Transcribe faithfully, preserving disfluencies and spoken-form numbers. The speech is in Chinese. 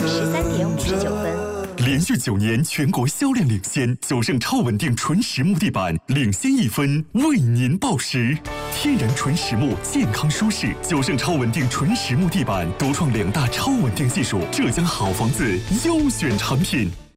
十三点五十九分。 连续九年全国销量领先，九盛超稳定纯实木地板领先一分，为您报时。天然纯实木，健康舒适。九盛超稳定纯实木地板独创两大超稳定技术，浙江好房子优选产品。